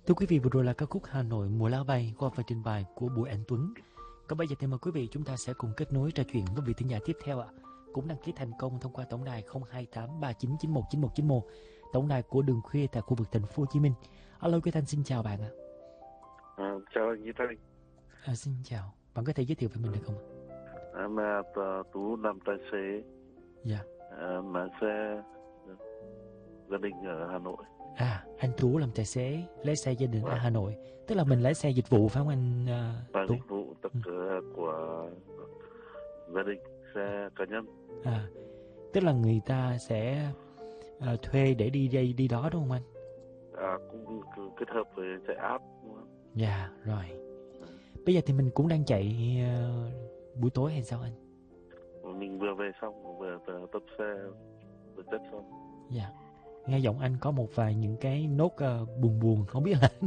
Thưa quý vị, vừa rồi là ca khúc Hà Nội mùa lá bay qua phần trình bày của Bùi Anh Tuấn. Còn bây giờ thì mời quý vị chúng ta sẽ cùng kết nối trò chuyện với vị thính giả tiếp theo ạ. Cũng đăng ký thành công thông qua tổng đài 02839919191, tổng đài của Đường Khuya tại khu vực thành phố Hồ Chí Minh. Alo, Quý Thanh xin chào bạn ạ. Chào anh Duy Thanh. Xin chào. Bạn có thể giới thiệu về mình được không ạ? Em Tú làm tài xế. Dạ. Mà xe gia đình ở Hà Nội. Anh Tú làm tài xế lái xe gia đình ở Hà Nội. Tức là mình lái xe dịch vụ phải không anh Tú? Dịch vụ của gia đình, xe cá nhân. Tức là người ta sẽ thuê để đi đó đúng không anh? Cũng kết hợp với chạy app. Dạ, rồi. Bây giờ thì mình cũng đang chạy buổi tối hay sao anh? Mình vừa về xong, vừa tập xe, vừa chất xong. Dạ. Nghe giọng anh có một vài những cái nốt buồn, không biết là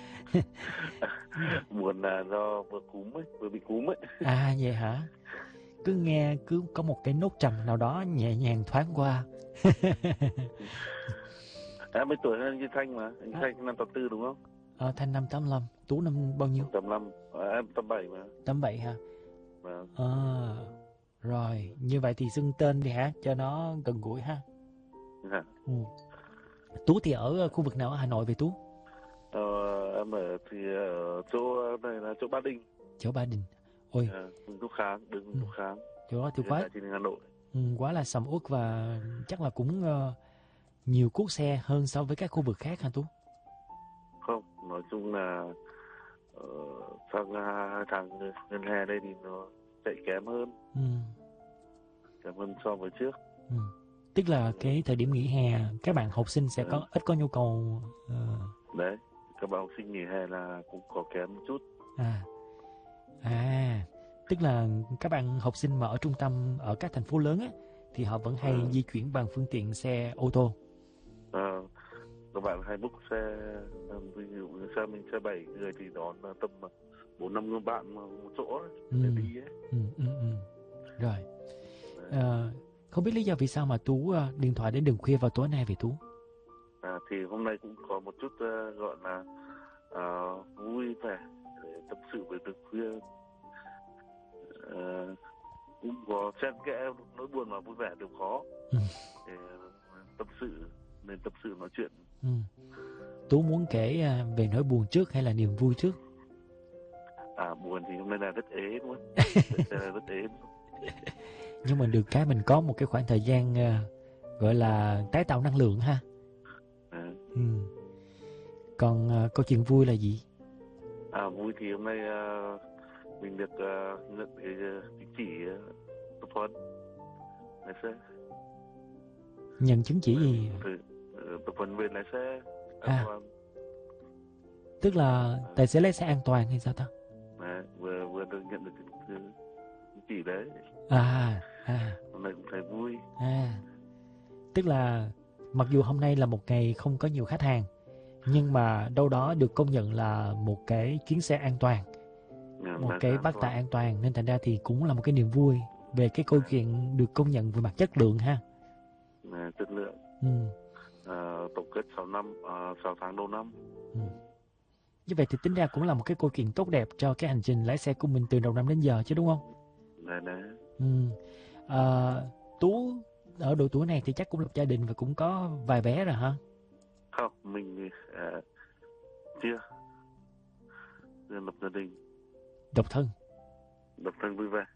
Buồn là do vừa bị cúm ấy. Vậy hả? Cứ nghe cứ có một cái nốt trầm nào đó nhẹ nhàng thoáng qua. Em mấy tuổi hơn anh Thanh mà. Anh Thanh năm 84 đúng không? Thanh năm 85, Tú năm bao nhiêu? 85, em 87 mà. 87 hả? Vâng. Rồi, như vậy thì xưng tên đi hả, cho nó gần gũi ha. Tú thì ở khu vực nào ở Hà Nội vậy Tú? Em ở chỗ này là chỗ Ba Đình. Chỗ Ba Đình. Ôi. Đường Thúc Kháng. Chỗ đó thì quá. Trên Hà Nội. Quá là sầm uất và chắc là cũng nhiều cuốc xe hơn so với các khu vực khác hả Tú? Không, nói chung là sang 2 tháng gần hè đây thì nó chạy kém hơn. Kém hơn so với trước. Tức là cái thời điểm nghỉ hè các bạn học sinh sẽ ít có nhu cầu. Đấy, các bạn học sinh nghỉ hè là cũng có kém một chút. Tức là các bạn học sinh mà ở trung tâm ở các thành phố lớn á thì họ vẫn hay di chuyển bằng phương tiện xe ô tô. Các bạn hay book xe, ví dụ như xe mình xe 7 người thì đón tầm 4-5 người bạn một chỗ để đi ấy. Rồi. Không biết lý do vì sao mà Tú điện thoại đến Đường Khuya vào tối nay vậy Tú? Thì hôm nay cũng có một chút gọi là vui vẻ để tâm sự với Đường Khuya. Cũng có xen kẽ nỗi buồn và vui vẻ đều có. Để tâm sự, nên tâm sự nói chuyện. Tú muốn kể về nỗi buồn trước hay là niềm vui trước? Buồn thì hôm nay là rất ế luôn. Rất ế. Nhưng mà được cái mình có một cái khoảng thời gian gọi là tái tạo năng lượng ha. Còn câu chuyện vui là gì? Vui thì hôm nay mình được nhận cái chứng chỉ tập huấn lái xe. Nhận chứng chỉ gì? Tập huấn về lái xe an toàn. Tức là tài xế lái xe an toàn hay sao ta? Vừa được nhận được cái chứng chỉ đấy. Hôm nay cũng thấy vui. Tức là mặc dù hôm nay là một ngày không có nhiều khách hàng, nhưng mà đâu đó được công nhận là một cái chuyến xe an toàn, một cái bác tài an toàn, nên thành ra thì cũng là một cái niềm vui về cái câu chuyện được công nhận về mặt chất lượng ha. Chất lượng. Tổng kết 6 tháng đầu năm. Như vậy thì tính ra cũng là một cái câu chuyện tốt đẹp cho cái hành trình lái xe của mình từ đầu năm đến giờ chứ đúng không? Tú ở độ tuổi này thì chắc cũng lập gia đình và cũng có vài bé rồi hả? Không, mình chưa lập gia đình. Độc thân vui vẻ.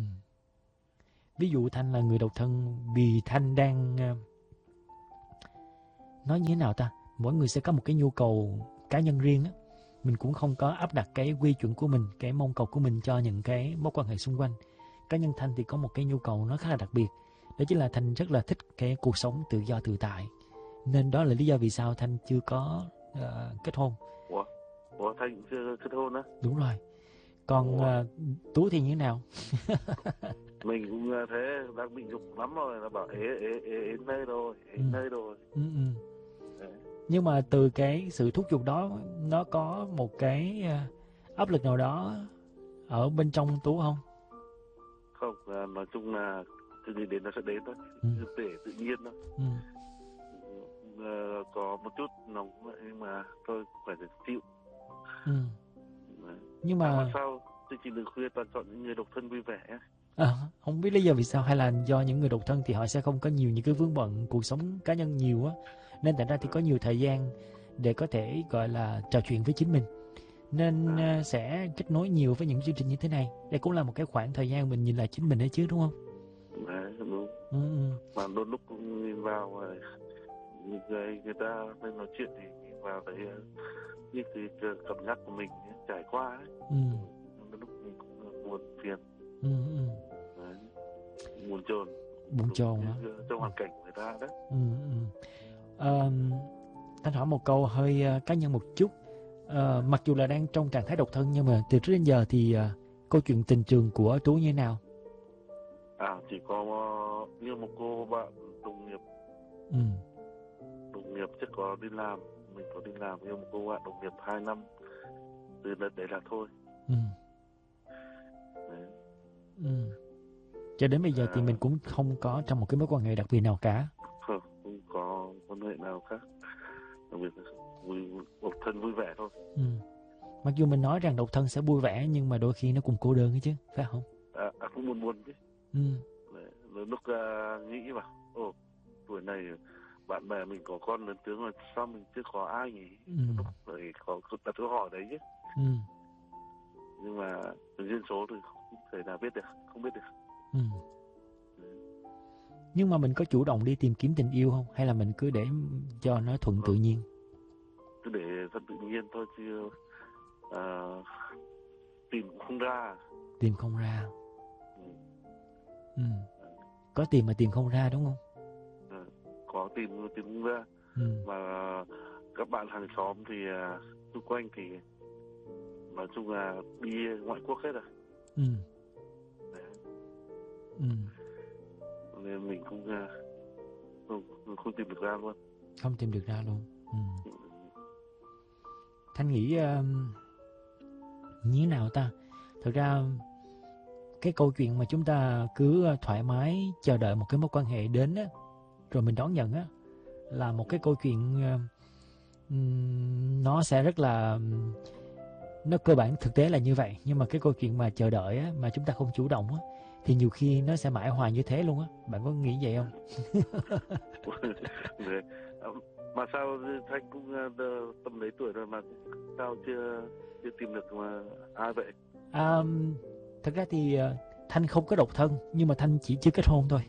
Ví dụ Thanh là người độc thân vì Thanh đang nói như thế nào ta? Mỗi người sẽ có một cái nhu cầu cá nhân riêng á. Mình cũng không có áp đặt cái quy chuẩn của mình, cái mong cầu của mình cho những cái mối quan hệ xung quanh. Cá nhân Thanh thì có một cái nhu cầu nó khá là đặc biệt. Đó chính là Thanh rất là thích cái cuộc sống tự do tự tại. Nên đó là lý do vì sao Thanh chưa có kết hôn. Ủa Thanh chưa kết hôn á? Đúng rồi. Còn Tú thì như thế nào? Mình cũng thế, đang bị dục lắm rồi, nó bảo ế nơi rồi. Nhưng mà từ cái sự thúc giục đó nó có một cái áp lực nào đó ở bên trong Tú không? Không, nói chung là cái gì đến nó sẽ đến thôi. Để tự nhiên thôi. có một chút nóng vậy nhưng mà tôi cũng phải chịu. Nhưng mà sao chương trình Đường Khuya toàn chọn những người độc thân vui vẻ? Không biết lý do vì sao, hay là do những người độc thân thì họ sẽ không có nhiều những cái vướng bận cuộc sống cá nhân nhiều á, nên thành ra thì có nhiều thời gian để có thể gọi là trò chuyện với chính mình, nên sẽ kết nối nhiều với những chương trình như thế này. Đây cũng là một cái khoảng thời gian mình nhìn lại chính mình đấy chứ, đúng không? Đấy, đúng. Mà đôi lúc cũng nhìn vào người ta nên nói chuyện thì nhìn vào thấy những cái cảm giác của mình trải qua ấy. Đôi lúc mình cũng buồn phiền. Đấy. Buồn chồn hả? Trong hoàn cảnh của người ta đấy. Thanh hỏi một câu hơi cá nhân một chút. Mặc dù là đang trong trạng thái độc thân, nhưng mà từ trước đến giờ thì câu chuyện tình trường của Tú như thế nào? Chỉ có như một cô bạn đồng nghiệp. Đồng nghiệp chứ có đi làm, mình có đi làm như một cô bạn đồng nghiệp 2 năm, từ đấy là thôi. Cho đến bây giờ thì mình cũng không có trong một cái mối quan hệ đặc biệt nào cả. Không có quan hệ nào khác, đặc biệt là độc thân vui vẻ thôi. Mặc dù mình nói rằng độc thân sẽ vui vẻ, nhưng mà đôi khi nó cũng cô đơn ấy chứ, phải không? Cũng buồn chứ. Lúc nghĩ mà tuổi này bạn bè mình có con lớn tướng rồi, sao mình chưa có ai nhỉ? Lúc đấy có đặt câu hỏi đấy chứ. Nhưng mà duyên số thì không thể nào biết được, không biết được. Nhưng mà mình có chủ động đi tìm kiếm tình yêu không? Hay là mình cứ để cho nó thuận tự nhiên? Cứ để thuận tự nhiên thôi chứ tìm không ra. Tìm không ra. Có tìm mà tìm không ra, đúng không? Có tìm không ra. Mà các bạn hàng xóm thì xung quanh thì nói chung là đi ngoại quốc hết rồi. Nên mình cũng không tìm được ra luôn. Không tìm được ra luôn. Thanh nghĩ như thế nào ta? Thật ra cái câu chuyện mà chúng ta cứ thoải mái chờ đợi một cái mối quan hệ đến á, rồi mình đón nhận á, là một cái câu chuyện nó sẽ rất là, nó cơ bản thực tế là như vậy. Nhưng mà cái câu chuyện mà chờ đợi á, mà chúng ta không chủ động á, thì nhiều khi nó sẽ mãi hoài như thế luôn á. Bạn có nghĩ vậy không? Mà sao Thanh cũng tầm mấy tuổi rồi mà sao chưa tìm được mà ai vậy? Thật ra thì Thanh không có độc thân, nhưng mà Thanh chỉ chưa kết hôn thôi.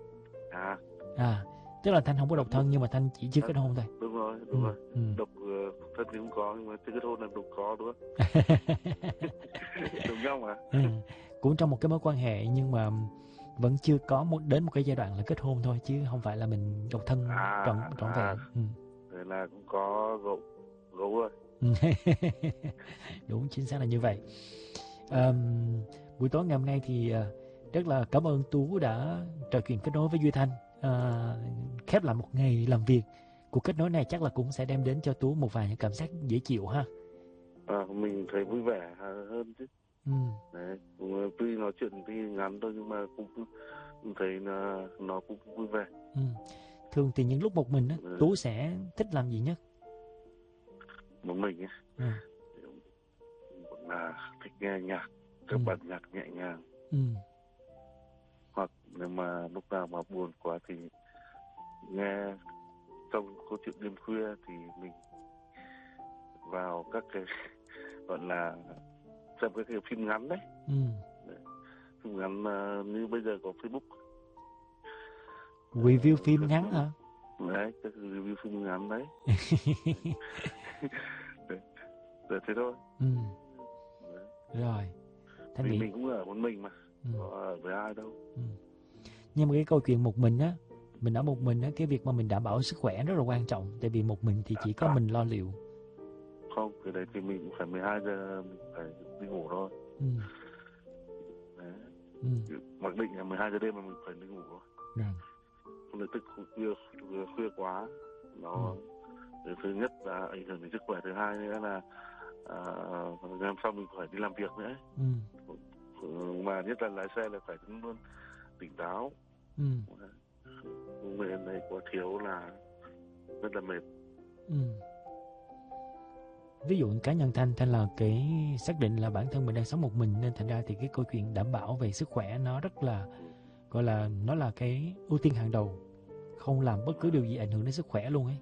Tức là Thanh không có độc thân, nhưng mà Thanh chỉ chưa kết hôn thôi. Đúng rồi. Độc thân thì cũng có, nhưng mà chưa kết hôn là độc có, đúng không? Đúng nhau mà. Cũng trong một cái mối quan hệ, nhưng mà vẫn chưa có đến một cái giai đoạn là kết hôn thôi, chứ không phải là mình độc thân trọn vẹn. Thế là cũng có gấu rồi. Đúng, chính xác là như vậy. Buổi tối ngày hôm nay thì rất là cảm ơn Tú đã trò chuyện kết nối với Duy Thanh. Khép lại một ngày làm việc. Cuộc kết nối này chắc là cũng sẽ đem đến cho Tú một vài những cảm giác dễ chịu ha. Mình thấy vui vẻ hơn chứ. Đấy, tuy nói chuyện thì ngắn thôi, nhưng mà cũng thấy nó cũng vui vẻ. Thường thì những lúc một mình á, Tú sẽ thích làm gì nhất? Một mình á, là thích nghe nhạc, các bản nhạc nhẹ nhàng. Hoặc nếu mà lúc nào mà buồn quá thì nghe trong câu chuyện đêm khuya thì mình vào các cái gọi là xem các cái phim ngắn đấy. Phim ngắn như bây giờ có Facebook review phim ngắn hả? Đấy, các review phim ngắn đấy. Để thế thôi. Rồi. Vì mình cũng ở một mình mà, có ở với ai đâu. Nhưng mà cái câu chuyện một mình á, mình ở một mình á, cái việc mà mình đảm bảo sức khỏe rất là quan trọng. Tại vì một mình thì chỉ có mình lo liệu. Không, cái đấy thì mình cũng phải 12 giờ mình phải đi ngủ thôi. Mặc định là 12 giờ đêm mà mình phải đi ngủ thôi. Không được thức khuya quá. Nó thứ nhất là ảnh hưởng đến sức khỏe, thứ hai nữa là làm sao mình phải đi làm việc nữa. Mà nhất là lái xe là phải luôn tỉnh táo. Người này có thiếu là rất là mệt. Ví dụ cá nhân Thanh là cái xác định là bản thân mình đang sống một mình, nên thành ra thì cái câu chuyện đảm bảo về sức khỏe nó rất là gọi là nó là cái ưu tiên hàng đầu, không làm bất cứ điều gì ảnh hưởng đến sức khỏe luôn ấy.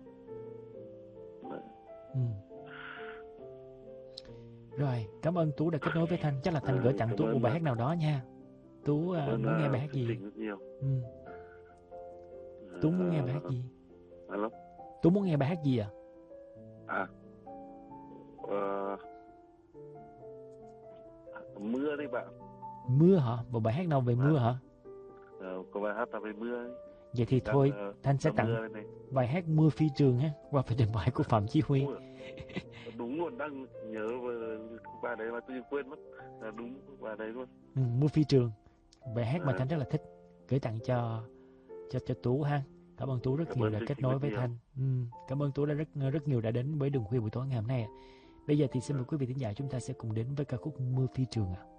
Rồi, cảm ơn Tú đã kết nối với Thanh. Chắc là Thanh gửi tặng Tú một bài hát nào đó nha. Tú muốn nghe bài hát gì? Tú muốn nghe bài hát gì? Alo? Tú muốn nghe bài hát gì Mưa đi bạn. Mưa hả? Một bài hát nào về mưa hả? Có bài hát là về mưa ấy. Vậy thì thôi, Thanh sẽ tặng bài hát Mưa Phi Trường ha, qua phần trình bày của Phạm Chí Huy. Đúng luôn, đang nhớ bài đấy mà tôi quên mất. Đúng bài đấy luôn. Mưa Phi Trường, bài hát mà Thanh rất là thích, gửi tặng cho Tú ha. Cảm ơn Tú rất nhiều đã kết nối với Thanh. Cảm ơn Tú đã rất nhiều đã đến với Đường Khuya buổi tối ngày hôm nay. Bây giờ thì xin mời quý vị thính giả chúng ta sẽ cùng đến với ca khúc Mưa Phi Trường ạ.